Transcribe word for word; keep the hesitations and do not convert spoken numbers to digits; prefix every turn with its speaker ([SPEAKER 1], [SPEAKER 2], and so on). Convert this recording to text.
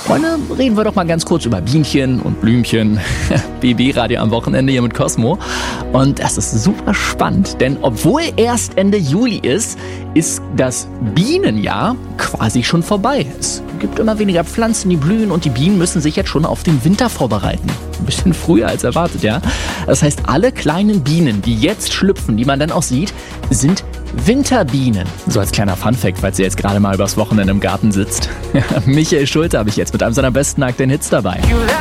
[SPEAKER 1] Freunde, reden wir doch mal ganz kurz über Bienchen und Blümchen. B B-Radio am Wochenende hier mit Cosmo. Und das ist super spannend, denn obwohl erst Ende Juli ist, ist das Bienenjahr quasi schon vorbei. Es gibt immer weniger Pflanzen, die blühen und die Bienen müssen sich jetzt schon auf den Winter vorbereiten. Ein bisschen früher als erwartet, ja. Das heißt, alle kleinen Bienen, die jetzt schlüpfen, die man dann auch sieht, sind Winterbienen. So als kleiner Funfact, falls ihr jetzt gerade mal übers Wochenende im Garten sitzt. Michael Schulte habe ich jetzt mit einem seiner besten aktuellen Hits dabei.